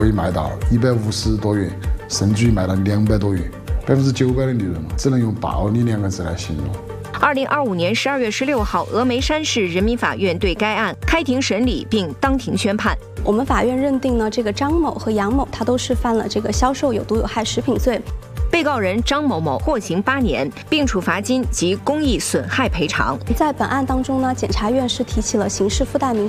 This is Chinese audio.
可以卖到150多元，甚至于卖到200多元，900%的利润，只能用暴利2个字来形容。 2025年12月16号，峨眉山市人民法院对该案开庭审理并当庭宣判。 我们法院认定呢，这个张某和杨某他都是犯了这个销售有毒有害食品罪。 被告人张某某获刑8年，并处罚金及公益损害赔偿。 在本案当中呢，检察院是提起了刑事附带民